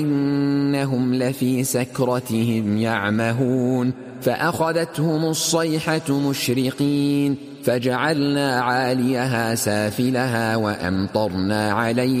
إنهم لفي سكرتهم يعمهون فأخذتهم الصيحة مشرقين فجعلنا عاليها سافلها وأمطرنا عليهم